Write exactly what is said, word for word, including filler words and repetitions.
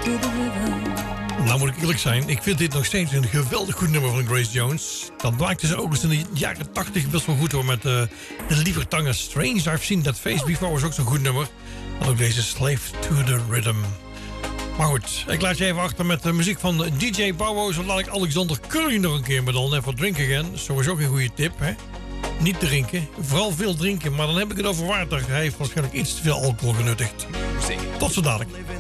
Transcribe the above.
Nou moet ik eerlijk zijn, ik vind dit nog steeds een geweldig goed nummer van Grace Jones. Dat maakte ze ook eens in de jaren tachtig best wel goed hoor, met uh, de Liebertangen Strange. I've Seen That Face Before was ook zo'n goed nummer. En ook deze Slave to the Rhythm. Maar goed, ik laat je even achter met de muziek van D J Bowo. Zo laat ik Alexander Curry nog een keer met al Never Drink Again. Sowieso ook een goede tip, hè? Niet drinken, vooral veel drinken, maar dan heb ik het over water. Hij heeft waarschijnlijk iets te veel alcohol genuttigd. Tot zo dadelijk.